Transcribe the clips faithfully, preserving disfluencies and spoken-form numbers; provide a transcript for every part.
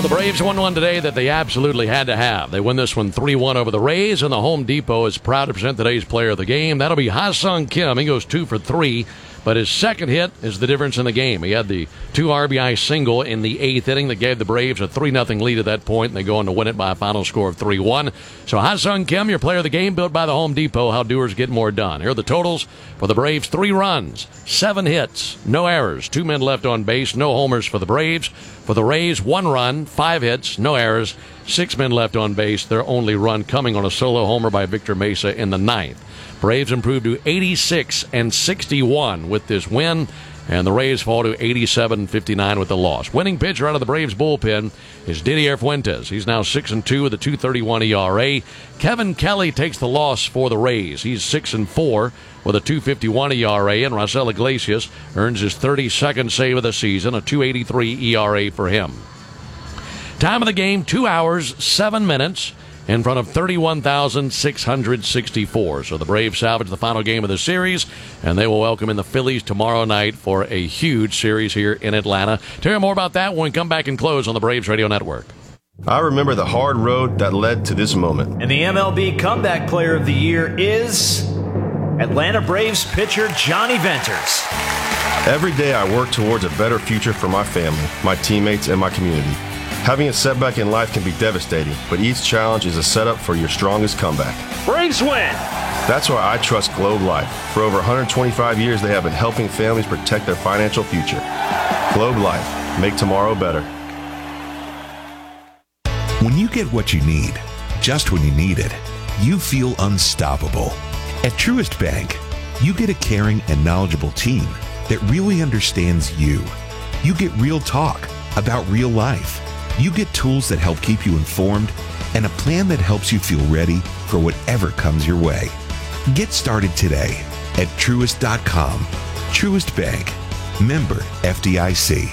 Well, the Braves won one today that they absolutely had to have. They win this one three one over the Rays, and the Home Depot is proud to present today's player of the game. That'll be Ha-Sung Kim. He goes two for three. But his second hit is the difference in the game. He had the two R B I single in the eighth inning that gave the Braves a three nothing lead at that point, and they go on to win it by a final score of three one. So Ha-Sung Kim, your player of the game, built by the Home Depot. How doers get more done. Here are the totals for the Braves. Three runs, seven hits, no errors, two men left on base, no homers for the Braves. For the Rays, one run, five hits, no errors, six men left on base. Their only run coming on a solo homer by Victor Mesa in the ninth. Braves improved to eighty-six and sixty-one with this win, and the Rays fall to eighty-seven and fifty-nine with the loss. Winning pitcher out of the Braves bullpen is Didier Fuentes. He's now six and two with a two thirty-one E R A. Kevin Kelly takes the loss for the Rays. He's six and four with a two fifty-one E R A, and Raisel Iglesias earns his thirty-second save of the season, a two eighty-three E R A for him. Time of the game, two hours, seven minutes. In front of thirty-one thousand six hundred sixty-four. So the Braves salvage the final game of the series, and they will welcome in the Phillies tomorrow night for a huge series here in Atlanta. To hear more about that when we come back and close on the Braves Radio Network. I remember the hard road that led to this moment. And the M L B Comeback Player of the Year is Atlanta Braves pitcher Johnny Venters. Every day I work towards a better future for my family, my teammates, and my community. Having a setback in life can be devastating, but each challenge is a setup for your strongest comeback. Braves win! That's why I trust Globe Life. For over one hundred twenty-five years, they have been helping families protect their financial future. Globe Life. Make tomorrow better. When you get what you need, just when you need it, you feel unstoppable. At Truist Bank, you get a caring and knowledgeable team that really understands you. You get real talk about real life. You get tools that help keep you informed and a plan that helps you feel ready for whatever comes your way. Get started today at Truist dot com. Truist Bank. Member F D I C.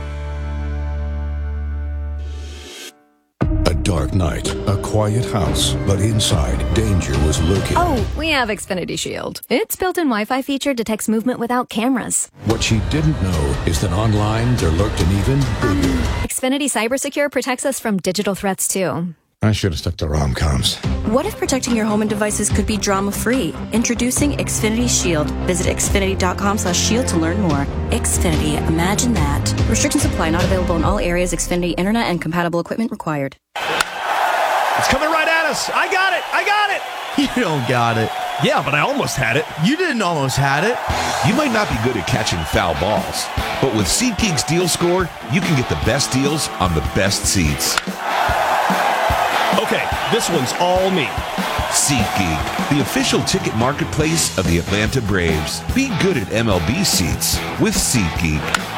A dark night, a quiet house, but inside, danger was lurking. Oh, we have Xfinity Shield. Its built-in Wi-Fi feature detects movement without cameras. What she didn't know is that online there lurked an even bigger. Xfinity CyberSecure protects us from digital threats, too. I should have stuck to rom-coms. What if protecting your home and devices could be drama-free? Introducing Xfinity Shield. Visit Xfinity dot com slash shield to learn more. Xfinity, imagine that. Restrictions apply. Not available in all areas. Xfinity Internet and compatible equipment required. It's coming right at us. I got it. I got it. You don't got it. Yeah, but I almost had it. You didn't almost had it. You might not be good at catching foul balls, but with SeatGeek's Deal Score, you can get the best deals on the best seats. Okay, this one's all me. SeatGeek, the official ticket marketplace of the Atlanta Braves. Be good at M L B seats with SeatGeek.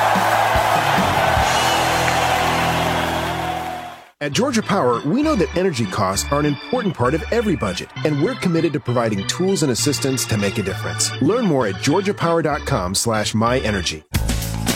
At Georgia Power, we know that energy costs are an important part of every budget, and we're committed to providing tools and assistance to make a difference. Learn more at georgia power dot com slash my energy.